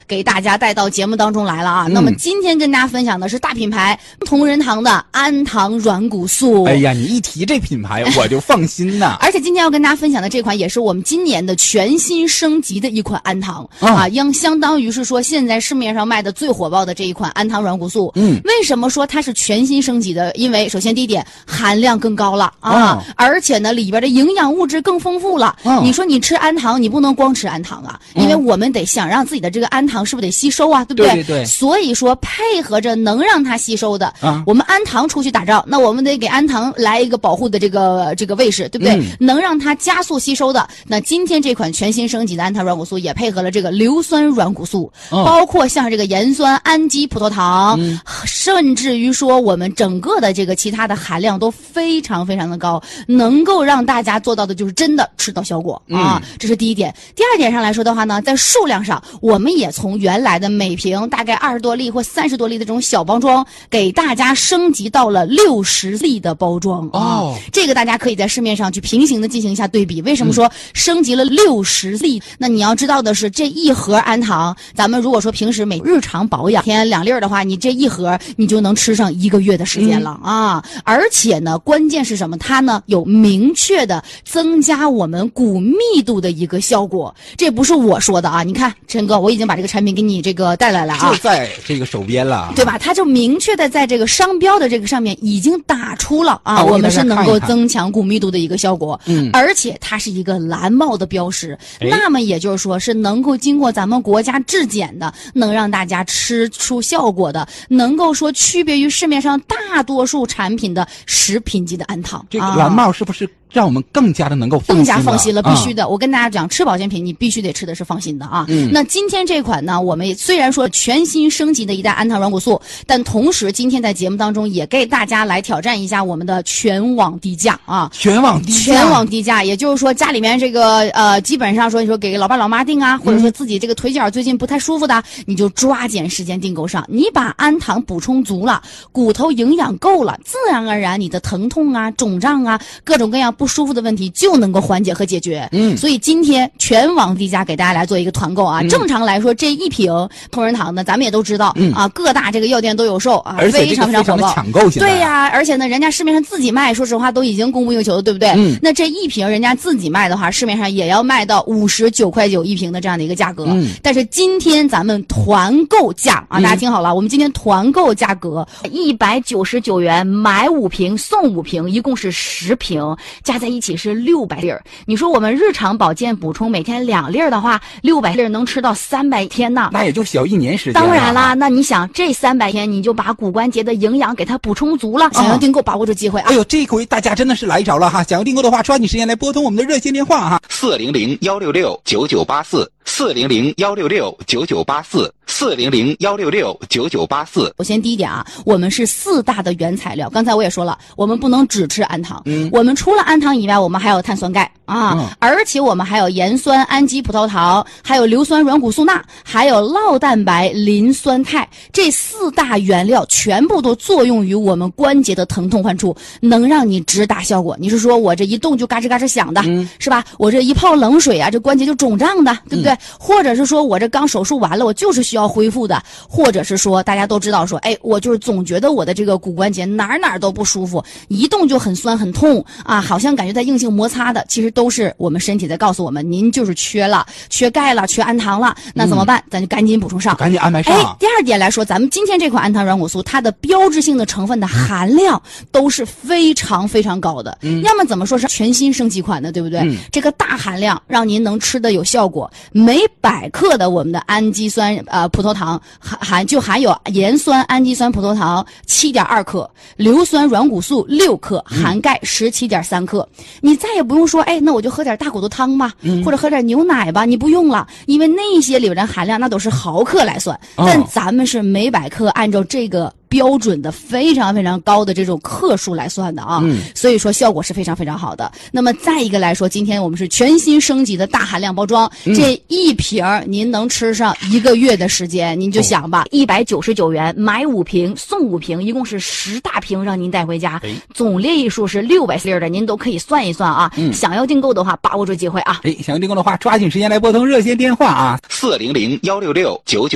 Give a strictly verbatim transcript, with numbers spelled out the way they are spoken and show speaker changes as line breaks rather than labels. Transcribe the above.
给大家带到节目当中来了啊。
嗯、
那么今天跟大家分享的是大品牌同仁堂的安糖软骨素。
哎呀，你一提这品牌我就放心呐。
而且今天要跟大家分享的这款也是我们今年的全新升级的一款安糖、嗯、啊，应相当于是说现在市面上卖的最火爆的这一款安糖软骨素。嗯，为什么说它是全新升级的？因为首先第一点，含量更高了啊、嗯，而且呢里边的营养物质更丰富了。嗯，你说你吃安糖，你不能光吃安糖啊，因为我们得想让自己的这个安糖是不是得吸收啊，对不对？
对对对。
所以说配合着能让它吸收的，嗯，我们安糖出去打仗，那我们得给安糖来一个保护的这个这个卫士，对不对？嗯、能让它加速吸收的。那今天这款全新升级的安糖软骨素也配合了这个硫酸软骨素，哦、包括像这个盐酸氨基葡萄糖、嗯，甚至于说我们整个的这个其他的含量都非常非常的高，能够让大家做到的就是真的吃到效果、嗯、啊，这是第一点。第二点上来说的话呢，在数量上，我们也从原来的每瓶大概二十多粒或三十多粒的这种小包装，给大家升级到了六十粒的包装哦。这个大家可以在市面上去平行的进行一下对比。为什么说升级了六十粒？嗯、那你要知道的是，这一盒安糖，咱们如果说平时每日常保养天两粒的话，你这一盒你就能吃上一个月的时间了、嗯、啊！而且呢，关键是什么？它呢有明确的增加我们骨密度的一个效果。这不是我说的啊！你看，陈哥，我已经把这个产品给你这个带来了啊，
就在这个手边了，
对吧？它就明确的在这个商标的这个上面已经打出了啊，啊我们是能够增强骨密度的一个效果。嗯，而且它是一个蓝帽的标识，那么也就是说是能够经过咱们国家质检的，能让大家吃出效果的，能够说区别于市面上大多数产品的食品级的安糖。
这个蓝帽是不是让我们更加的能够放心
更加放心了？必须的、嗯、我跟大家讲，吃保健品你必须得吃的是放心的啊。嗯，那今天这款呢，我们虽然说全新升级的一代安糖软骨素，但同时今天在节目当中也给大家来挑战一下我们的全网低价啊！
全网低价，
全网低价，也就是说家里面这个呃，基本上说你说给老爸老妈订啊，或者说自己这个腿脚最近不太舒服的，嗯、你就抓紧时间订购上。你把安糖补充足了，骨头营养够了，自然而然你的疼痛啊、肿胀啊、各种各样不舒服的问题就能够缓解和解决。嗯，所以今天全网低价给大家来做一个团购啊。嗯、正常来说，这一瓶同仁堂呢，咱们也都知道、嗯、啊，各大这个药店都有售啊，
而且
非常非常火爆，
抢购现在、啊。
对呀，而且呢，人家市面上自己卖，说实话都已经供不应求的，对不对？嗯。那这一瓶人家自己卖的话，市面上也要卖到五十九块九一瓶的这样的一个价格。嗯。但是今天咱们团购价啊，大家听好了，嗯、我们今天团购价格一百九十九元，买五瓶送五瓶，一共是十瓶，加在一起是六百粒儿。你说我们日常保健补充每天两粒儿的话，六百粒儿能吃到三百天呢？
那也就小一年时间。
当然啦，那你想这三百天你就把骨关节的营养给它补充足了。想要订购，把握住机会啊！
哎呦，这一回大家真的是来着了哈！想要订购的话，抓紧时间来拨通我们的热线电话哈，
四零零幺六六九九八四，四零零幺六六九九八四，四零零幺六六九九八四。
首先第一点啊，我们是四大的原材料，刚才我也说了，我们不能只吃安糖，嗯，我们除了安糖以外，我们还有碳酸钙啊、嗯，而且我们还有盐酸氨基葡萄糖，还有硫酸软骨素钠，还有酪蛋白磷酸肽，这四大原料全部都作用于我们关节的疼痛患处，能让你直达效果。你是说我这一动就嘎吱嘎吱响的、嗯、是吧？我这一泡冷水啊，这关节就肿胀的，对不对、嗯、或者是说我这刚手术完了，我就是需要恢复的，或者是说大家都知道说，哎，我就是总觉得我的这个骨关节哪儿哪儿都不舒服，一动就很酸很痛啊，好像感觉在硬性摩擦的，其实都是我们身体在告诉我们，您就是缺了，缺钙了，缺安糖了，那怎么办？嗯、咱就赶紧补充上，
赶紧安排上。
哎，第二点来说，咱们今天这款安糖软骨素，它的标志性的成分的含量都是非常非常高的。嗯，要么怎么说是全新升级款的，对不对？嗯，这个大含量让您能吃的有效果。每百克的我们的氨基酸呃葡萄糖含含就含有盐酸氨基酸葡萄糖七点二克，硫酸软骨素六克，含钙十七点三克。你再也不用说，哎，那我就喝点大骨头汤吧，嗯、或者喝点牛奶吧，你不用了，因为那些里边的含量那都是毫克来算，哦、但咱们是每百克按照这个标准的非常非常高的这种克数来算的啊，嗯、所以说效果是非常非常好的。那么再一个来说，今天我们是全新升级的大含量包装，嗯、这一瓶您能吃上一个月的时间，您就想吧，一百九十九元买五瓶送五瓶，一共是十大瓶让您带回家，哎、总列一数是六百粒的，您都可以算一算啊。嗯、想要订购的话，把握住机会啊！
哎，想要订购的话，抓紧时间来拨通热线电话啊，
四零零幺六六九九。